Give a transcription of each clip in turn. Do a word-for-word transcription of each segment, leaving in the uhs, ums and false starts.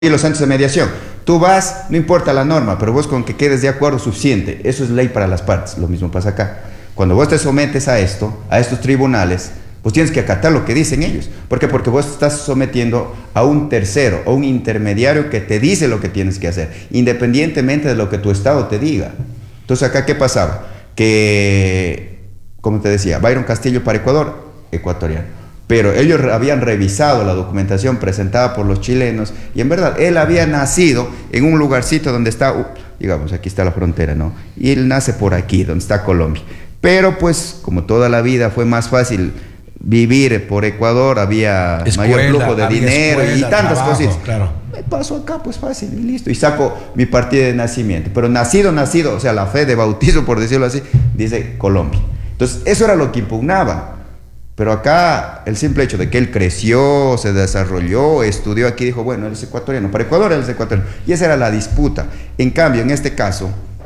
y los centros de mediación. Tú vas, no importa la norma, pero vos con que quedes de acuerdo suficiente. Eso es ley para las partes. Lo mismo pasa acá. Cuando vos te sometes a esto, a estos tribunales, pues tienes que acatar lo que dicen ellos. ¿Por qué? Porque vos estás sometiendo a un tercero, a un intermediario que te dice lo que tienes que hacer, independientemente de lo que tu Estado te diga. Entonces, acá, ¿qué pasaba? Que, como te decía, Byron Castillo para Ecuador, ecuatoriano. Pero ellos habían revisado la documentación presentada por los chilenos y en verdad él había nacido en un lugarcito donde está, uh, digamos, aquí está la frontera, ¿no? Y él nace por aquí, donde está Colombia. Pero pues, como toda la vida fue más fácil vivir por Ecuador, había escuela, mayor flujo de dinero escuela, y tantas trabajo, cositas. Claro. Me paso acá, pues fácil y listo. Y saco mi partida de nacimiento. Pero nacido, nacido, o sea, la fe de bautizo, por decirlo así, dice Colombia. Entonces, eso era lo que impugnaba. Pero acá, el simple hecho de que él creció, se desarrolló, estudió aquí, dijo, bueno, él es ecuatoriano, para Ecuador él es ecuatoriano. Y esa era la disputa. En cambio, en este caso,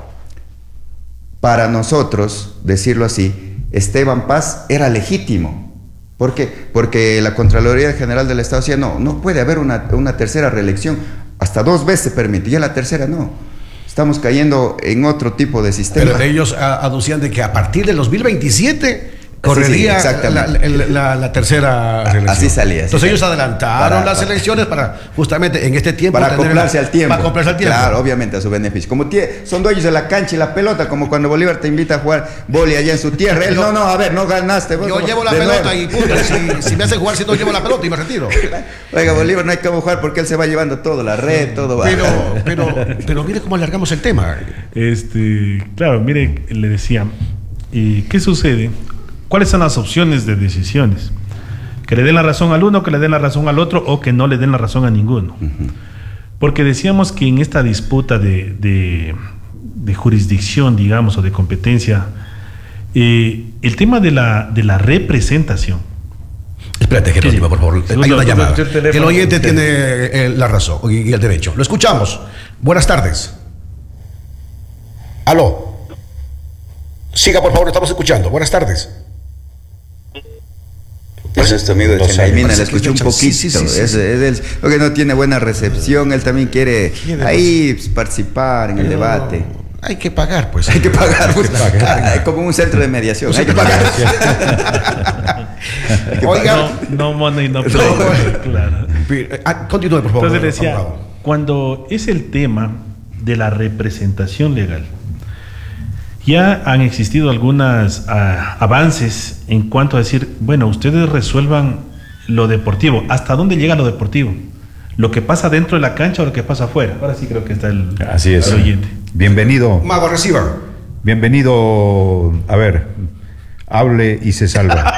para nosotros, decirlo así, Esteban Paz era legítimo. ¿Por qué? Porque la Contraloría General del Estado decía, no, no puede haber una, una tercera reelección. Hasta dos veces se permite, ya la tercera no. Estamos cayendo en otro tipo de sistema. Pero ellos aducían de que a partir del dos mil veintisiete... correría sí, sí, la, la, la, la tercera reelección. Así salía. Así Entonces salía. Ellos adelantaron para, las para, elecciones para justamente en este tiempo. Para acoplarse al tiempo. Para acoplarse al tiempo. Claro, obviamente a su beneficio. Como son dueños de la cancha y la pelota, como cuando Bolívar te invita a jugar vóley allá en su tierra. Él, no, no, a ver, no ganaste. Vos, yo no, llevo la pelota nuevo. y punto. Si, si me hacen jugar, si no llevo la pelota y me retiro. Oiga, Bolívar no hay que jugar porque él se va llevando todo, la red, todo va. Pero, pero, pero mire cómo alargamos el tema. Este, claro, mire, le decía, ¿y qué sucede? ¿Cuáles son las opciones de decisiones? Que le den la razón al uno, que le den la razón al otro o que no le den la razón a ninguno. Uh-huh. Porque decíamos que en esta disputa de, de, de jurisdicción, digamos, o de competencia, eh, el tema de la, de la representación. Espérate, Jerónimo, por favor. Hay una llamada. El oyente tiene eh, la razón y el derecho. Lo escuchamos. Buenas tardes. Aló. Siga, por favor, estamos escuchando. Buenas tardes. Es este amigo de Chenaimina, le escuché un poquito. Sí, sí, sí, sí. Es, es, es, porque no tiene buena recepción, él también quiere ahí pues, participar en el no, debate. Hay que pagar, pues. Hay que pagar, pues. Hay que pagar. Como un centro de mediación. Pues hay, hay que pagar. Oiga. No, no money, no play. Claro. Ah, continúe, por favor. Entonces decía, cuando es el tema de la representación legal, ya han existido algunos uh, avances en cuanto a decir, bueno, ustedes resuelvan lo deportivo. ¿Hasta dónde llega lo deportivo? ¿Lo que pasa dentro de la cancha o lo que pasa afuera? Ahora sí creo que está el, Así es. el oyente. Bienvenido. Mago Receiver. Bienvenido. A ver, hable y se salva.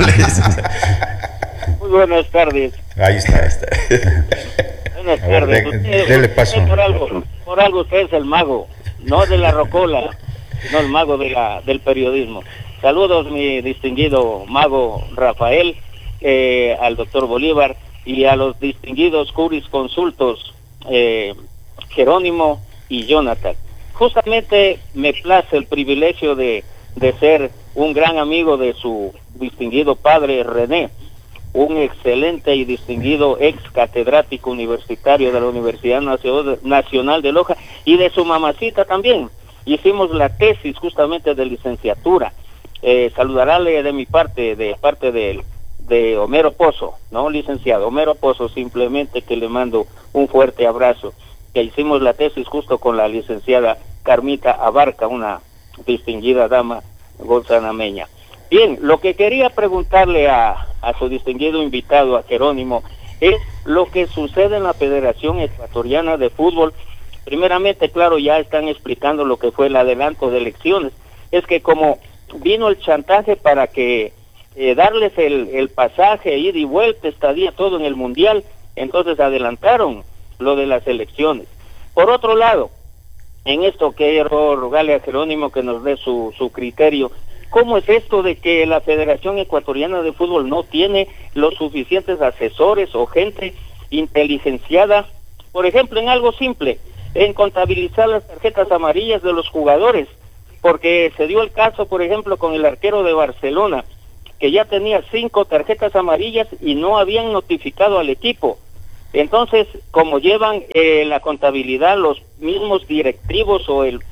Muy buenas tardes. Ahí está, ahí está. Buenas a ver, tardes. de, de, dele paso. Por algo, por algo usted es el mago, no de la rocola, sino el mago de la, del periodismo. Saludos, mi distinguido mago Rafael, eh, al doctor Bolívar y a los distinguidos jurisconsultos eh, Jerónimo y Jonathan. Justamente me place el privilegio de, de ser un gran amigo de su distinguido padre René, un excelente y distinguido ex catedrático universitario de la Universidad Nacional de Loja y de su mamacita también. Hicimos la tesis justamente de licenciatura. Eh, saludarle de mi parte, de parte de, de Homero Pozo, no licenciado, Homero Pozo, simplemente que le mando un fuerte abrazo, que hicimos la tesis justo con la licenciada Carmita Abarca, una distinguida dama gonzanameña. Bien, lo que quería preguntarle a, a su distinguido invitado, a Jerónimo, es lo que sucede en la Federación Ecuatoriana de Fútbol. Primeramente, claro, ya están explicando lo que fue el adelanto de elecciones. Es que como vino el chantaje para que eh, darles el, el pasaje, ida y vuelta, estadía, todo en el Mundial, entonces adelantaron lo de las elecciones. Por otro lado, en esto quiero rogarle a Jerónimo que nos dé su, su criterio. ¿Cómo es esto de que la Federación Ecuatoriana de Fútbol no tiene los suficientes asesores o gente inteligenciada? Por ejemplo, en algo simple, en contabilizar las tarjetas amarillas de los jugadores, porque se dio el caso, por ejemplo, con el arquero de Barcelona, que ya tenía cinco tarjetas amarillas y no habían notificado al equipo. Entonces, como llevan eh, la contabilidad los mismos directivos o el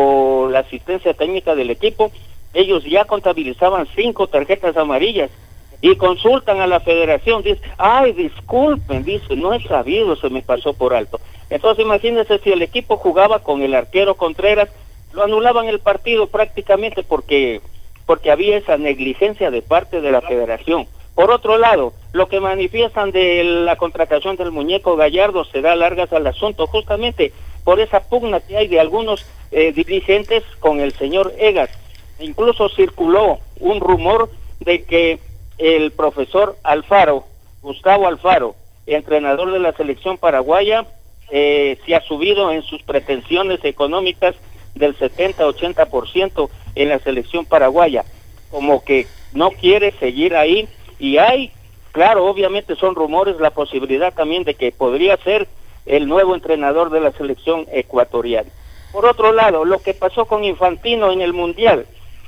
o la asistencia técnica del equipo, ellos ya contabilizaban cinco tarjetas amarillas y consultan a la federación, dice, ay, disculpen, dice, no he sabido, se me pasó por alto. Entonces imagínense, si el equipo jugaba con el arquero Contreras, lo anulaban el partido prácticamente porque, porque había esa negligencia de parte de la federación. Por otro lado, lo que manifiestan de la contratación del muñeco Gallardo se da largas al asunto, justamente por esa pugna que hay de algunos eh, dirigentes con el señor Egas. Incluso circuló un rumor de que el profesor Alfaro, Gustavo Alfaro, entrenador de la selección paraguaya, eh, se ha subido en sus pretensiones económicas del setenta a ochenta por ciento en la selección paraguaya, como que no quiere seguir ahí, y hay, claro, obviamente son rumores, la posibilidad también de que podría ser el nuevo entrenador de la selección ecuatoriana. Por otro lado, lo que pasó con Infantino en el Mundial,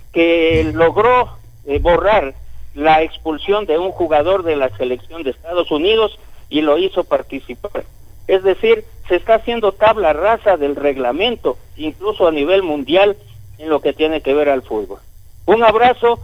que logró eh, borrar la expulsión de un jugador de la selección de Estados Unidos y lo hizo participar. Es decir, se está haciendo tabla rasa del reglamento, incluso a nivel mundial, en lo que tiene que ver al fútbol. Un abrazo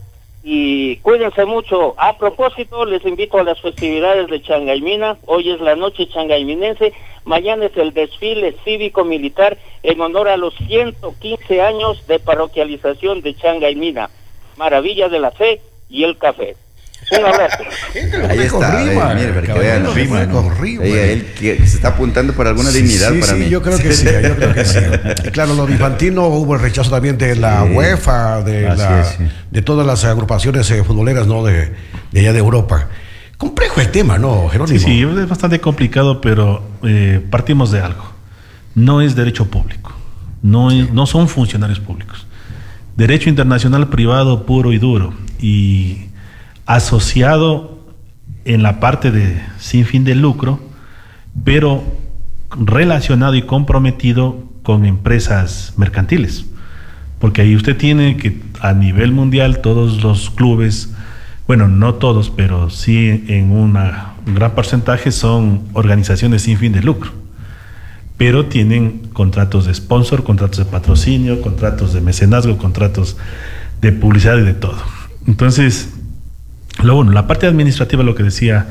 y cuídense mucho. A propósito, les invito a las festividades de Changaymina. Hoy es la noche changayminense, mañana es el desfile cívico-militar en honor a los ciento quince años de parroquialización de Changaymina. Maravilla de la fe y el café. Un abrazo. Ahí está, rima, mire, para que vean, rima, ¿no? Rima, Oye, él que se está apuntando por alguna sí, dignidad sí, para sí, mí. Yo creo que sí, yo creo que sí. Claro, lo de Infantino, hubo el rechazo también de la sí. UEFA, de, la, es, sí. de todas las agrupaciones eh, futboleras, ¿no? De, de allá de Europa. Complejo el tema, ¿no, Jerónimo? Sí, sí, es bastante complicado, pero eh, partimos de algo. No es derecho público, no, es, no son funcionarios públicos. Derecho internacional privado puro y duro, y asociado en la parte de sin fin de lucro, pero relacionado y comprometido con empresas mercantiles, porque ahí usted tiene que a nivel mundial todos los clubes, bueno, no todos, pero sí en una, un gran porcentaje son organizaciones sin fin de lucro, pero tienen contratos de sponsor, contratos de patrocinio, contratos de mecenazgo, contratos de publicidad y de todo. Entonces, lo bueno, la parte administrativa, lo que decía,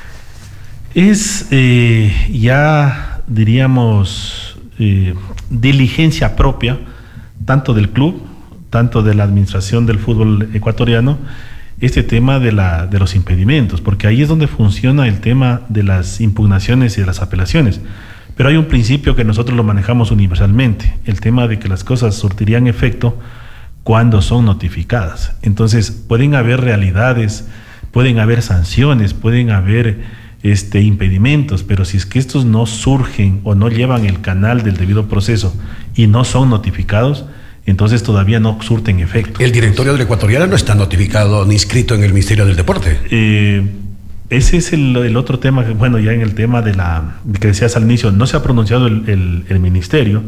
es eh, ya, diríamos, eh, diligencia propia, tanto del club, tanto de la administración del fútbol ecuatoriano, este tema de, la, de los impedimentos, porque ahí es donde funciona el tema de las impugnaciones y de las apelaciones. Pero hay un principio que nosotros lo manejamos universalmente, el tema de que las cosas surtirían efecto cuando son notificadas. Entonces pueden haber realidades, pueden haber sanciones, pueden haber este, impedimentos, pero si es que estos no surgen o no llevan el canal del debido proceso y no son notificados, entonces todavía no surten efecto. El directorio del Ecuatoriano no está notificado ni inscrito en el Ministerio del Deporte. Eh, ese es el, el otro tema, que, bueno, ya en el tema de la que decías al inicio, no se ha pronunciado el, el, el ministerio.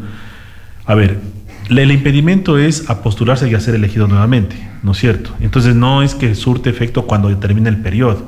A ver, el impedimento es a postularse y a ser elegido nuevamente, ¿no es cierto? Entonces no es que surte efecto cuando termine el periodo.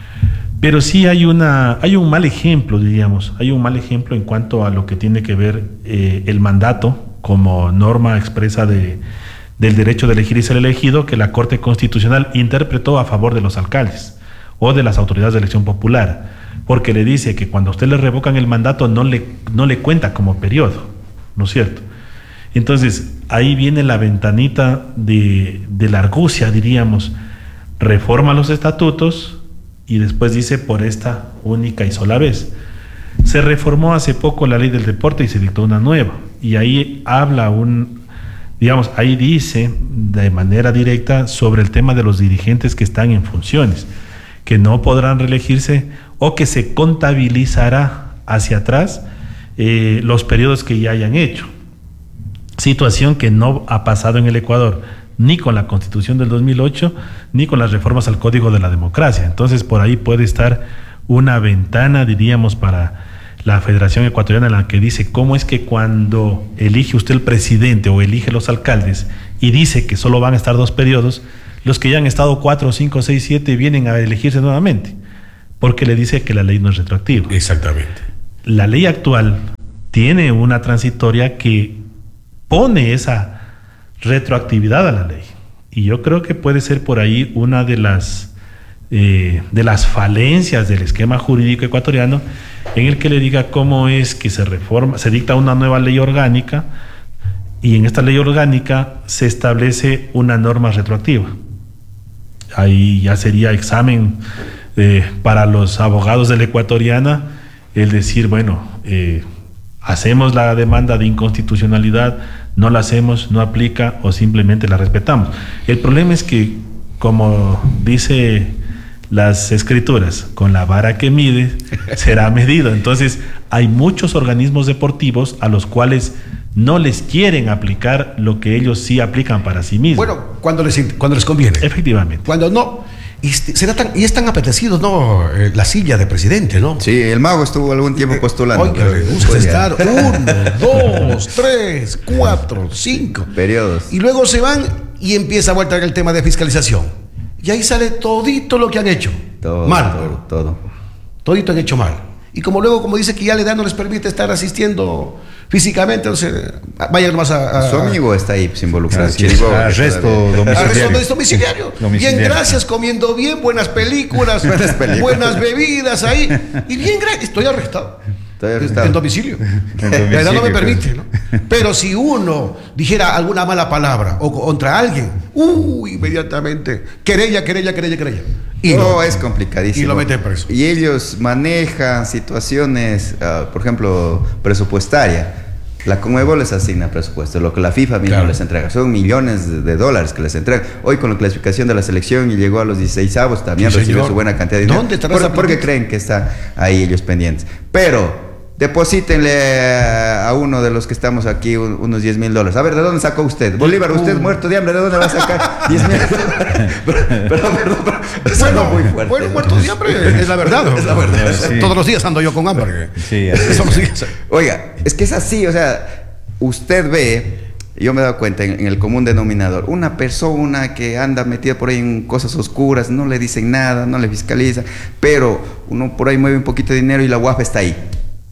Pero sí hay una, hay un mal ejemplo, diríamos, hay un mal ejemplo en cuanto a lo que tiene que ver eh, el mandato como norma expresa de, del derecho de elegir y ser elegido, que la Corte Constitucional interpretó a favor de los alcaldes o de las autoridades de elección popular, porque le dice que cuando a usted le revocan el mandato no le, no le cuenta como periodo, ¿no es cierto? Entonces, ahí viene la ventanita de, de la argucia, diríamos, reforma los estatutos y después dice por esta única y sola vez. Se reformó hace poco la ley del deporte y se dictó una nueva, y ahí habla un, digamos, ahí dice de manera directa sobre el tema de los dirigentes que están en funciones, que no podrán reelegirse o que se contabilizará hacia atrás eh, los periodos que ya hayan hecho. Situación que no ha pasado en el Ecuador, ni con la Constitución del dos mil ocho, ni con las reformas al Código de la Democracia. Entonces, por ahí puede estar una ventana, diríamos, para la Federación Ecuatoriana, en la que dice cómo es que cuando elige usted el presidente o elige los alcaldes y dice que solo van a estar dos periodos, los que ya han estado cuatro, cinco, seis, siete vienen a elegirse nuevamente. porque le dice que la ley no es retroactiva. Exactamente. La ley actual tiene una transitoria que pone esa retroactividad a la ley. Y yo creo que puede ser por ahí una de las, eh, de las falencias del esquema jurídico ecuatoriano, en el que le diga cómo es que se reforma, se dicta una nueva ley orgánica, y en esta ley orgánica se establece una norma retroactiva. Ahí ya sería examen eh, para los abogados de la ecuatoriana el decir, bueno, eh, hacemos la demanda de inconstitucionalidad, no la hacemos, no aplica o simplemente la respetamos. El problema es que, como dice las escrituras, con la vara que mide será medido. Entonces hay muchos organismos deportivos a los cuales no les quieren aplicar lo que ellos sí aplican para sí mismos. Bueno, cuando les, cuando les conviene. Efectivamente. Cuando no. Y, será tan, y es tan apetecido, ¿no? Eh, la silla de presidente, ¿no? Sí, el mago estuvo algún tiempo postulando. Hoy que le gusta estar uno, dos, tres, cuatro, cinco. Periodos. Y luego se van y empieza a volver el tema de fiscalización. Y ahí sale todito lo que han hecho. Todo, mal. Todo, todo. Todito han hecho mal. Y como luego, como dice que ya la edad no les permite estar asistiendo físicamente, entonces vayan nomás a, a... Su amigo está ahí pues, involucrado. Arresto domiciliario. Arresto domiciliario. Bien, gracias, comiendo bien, buenas películas, buenas, películas. buenas bebidas ahí. Y bien, gracias, estoy arrestado. Estoy arrestado. En domicilio. En domicilio. La edad no me permite, ¿no? Pero si uno dijera alguna mala palabra o contra alguien, uh, inmediatamente, querella, querella, querella, querella. Y no, lo, es complicadísimo. Y lo meten preso. Y ellos manejan situaciones, uh, por ejemplo, presupuestaria. La Conmebol les asigna presupuesto, lo que la FIFA mismo claro. les entrega. Son millones de, de dólares que les entregan. Hoy con la clasificación de la selección y llegó a los dieciseisavos, también sí, recibió señor. su buena cantidad de dinero. ¿Dónde estará Por, porque creen que está ahí ellos pendientes. Pero deposítenle a uno de los que estamos aquí unos diez mil dólares. A ver, ¿de dónde sacó usted? Bolívar, usted uh. muerto de hambre, ¿de dónde va a sacar diez mil dólares? Pero, perdón, perdón, eso bueno, no muy fuerte. Bueno, muerto de hambre es la verdad. Es la verdad. Sí. Todos los días ando yo con hambre. Sí, así es. Oiga, es que es así, o sea, usted ve, yo me he dado cuenta en, en el común denominador, una persona que anda metida por ahí en cosas oscuras, no le dicen nada, no le fiscaliza, pero uno por ahí mueve un poquito de dinero y la guapa está ahí.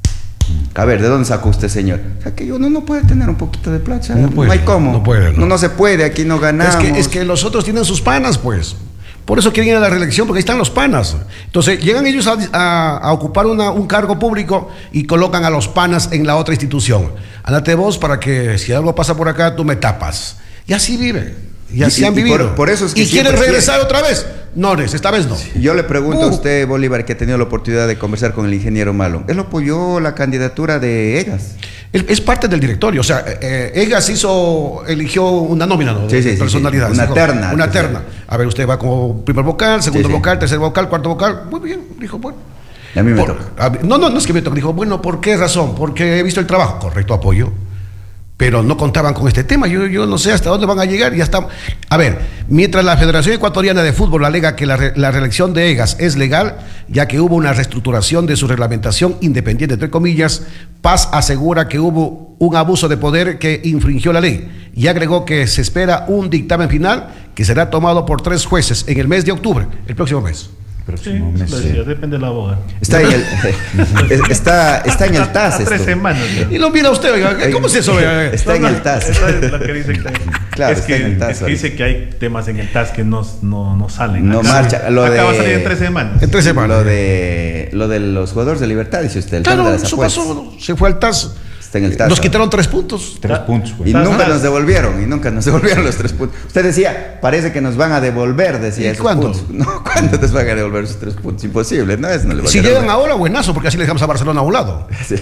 A ver, ¿de dónde sacó usted, señor? O sea, que uno no puede tener un poquito de plata. No, puede, no hay cómo. No puede. No. no, no se puede, aquí no ganamos. Es que, es que los otros tienen sus panas, pues. Por eso quieren ir a la reelección, porque ahí están los panas. Entonces, llegan ellos a, a, a ocupar una, un cargo público y colocan a los panas en la otra institución. Ándate vos para que si algo pasa por acá, tú me tapas. Y así viven. Y así y, han y vivido. Por, por eso es que ¿Y quieren regresar quiere. otra vez? No, esta vez no. Yo le pregunto uh. a usted, Bolívar, que ha tenido la oportunidad de conversar con el ingeniero Malo. ¿Él apoyó la candidatura de Egas? Él es parte del directorio. O sea, eh, Egas hizo, eligió una nómina, ¿no? Sí, sí, personalidad. Sí, sí. Una dijo, terna. Una terna. A ver, usted va como primer vocal, segundo sí, sí. vocal, tercer vocal, cuarto vocal. Muy bien, dijo, bueno. A mí me por, toca. A, no, no, no es que me toque. Dijo, bueno, ¿por qué razón? Porque he visto el trabajo. Correcto, apoyo. Pero no contaban con este tema. Yo, yo no sé hasta dónde van a llegar. Ya está. A ver, mientras la Federación Ecuatoriana de Fútbol alega que la, re, la reelección de Egas es legal, ya que hubo una reestructuración de su reglamentación independiente, entre comillas, Paz asegura que hubo un abuso de poder que infringió la ley y agregó que se espera un dictamen final que será tomado por tres jueces en el mes de octubre, el próximo mes. Próximo sí, mes, sí. Depende de la abogada. Está en el, está, está en el T A S. A tres semanas. ¿No? Y lo mira usted, oiga, ¿cómo es eso? Oiga? Está no, en el T A S. Es lo que dice que, claro, es que, está en el T A S. Es que dice que hay temas en el T A S que no, no, no salen. No acá, marcha. Lo acá de, va a salir en tres semanas. En tres semanas. Lo de, lo de los jugadores de Libertad, dice usted. El claro, de las eso pasó. Se fue al T A S. En el T A S. Nos quitaron tres puntos. Tres puntos. Y nunca nos devolvieron, y nunca nos devolvieron los tres puntos. Usted decía, parece que nos van a devolver, decía. ¿Y cuándo? Puntos. No, ¿cuándo nos van a devolver esos tres puntos? Imposible, ¿no? Eso no le va si a llegan ahora, buenazo, porque así le dejamos a Barcelona a un lado. Sí.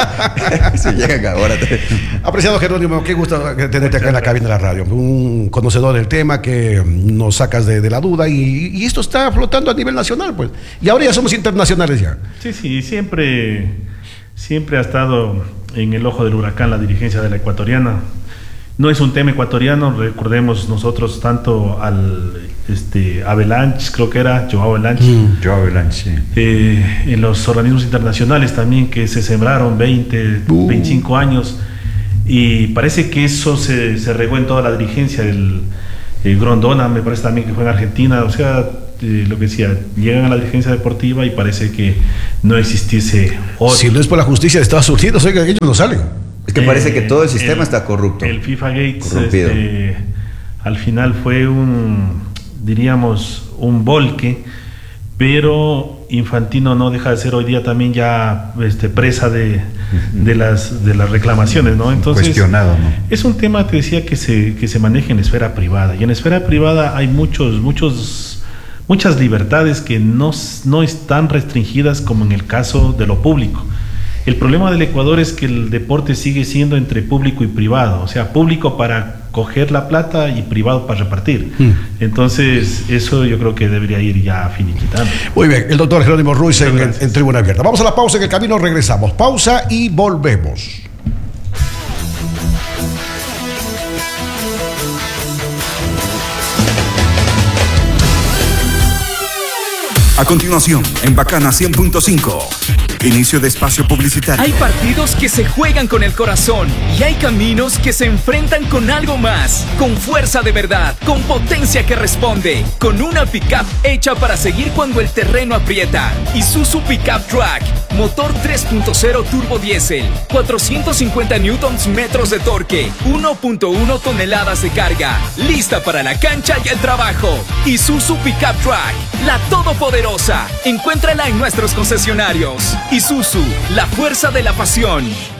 Si llegan ahora. Apreciado Jerónimo, qué gusto tenerte acá en la cabina de la radio. Un conocedor del tema que nos sacas de, de la duda y, y esto está flotando a nivel nacional, pues. Y ahora ya somos internacionales ya. Sí, sí, siempre, siempre ha estado en el ojo del huracán la dirigencia de la ecuatoriana. No es un tema ecuatoriano, recordemos nosotros tanto al este Avalanche, creo que era Joao Avalanche, mm. Joao Avalanche, sí. eh, en los organismos internacionales también que se sembraron veinte, uh. veinticinco años y parece que eso se, se regó en toda la dirigencia. El, el Grondona me parece también que fue en Argentina, o sea, eh, lo que decía, llegan a la dirigencia deportiva y parece que no existiese odio. Si no es por la justicia de Estados Unidos, oiga, ellos no salen. Es que parece eh, que todo el sistema el, está corrupto. El FIFA Gates este, al final fue un, diríamos, un volque, pero Infantino no deja de ser hoy día también ya este, presa de, de, las, de las reclamaciones, ¿no? Entonces, cuestionado, ¿no? Es un tema, te decía, que se, que se maneja en la esfera privada, y en la esfera privada hay muchos, muchos, muchas libertades que no, no están restringidas como en el caso de lo público. El problema del Ecuador es que el deporte sigue siendo entre público y privado, o sea, público para coger la plata y privado para repartir. Mm. Entonces, eso yo creo que debería ir ya finiquitando. Muy bien, el doctor Jerónimo Ruiz en, en Tribuna Abierta. Vamos a la pausa, en el camino regresamos. Pausa y volvemos. A continuación, en Bacana cien punto cinco, inicio de espacio publicitario. Hay partidos que se juegan con el corazón y hay caminos que se enfrentan con algo más, con fuerza de verdad, con potencia que responde, con una pickup hecha para seguir cuando el terreno aprieta. Isuzu Pickup Track, motor tres punto cero turbo diésel, cuatrocientos cincuenta newtons metros de torque, uno punto uno toneladas de carga, lista para la cancha y el trabajo. Isuzu Pickup Track, la todopoderosa. Encuéntrala en nuestros concesionarios. Isuzu, la fuerza de la pasión.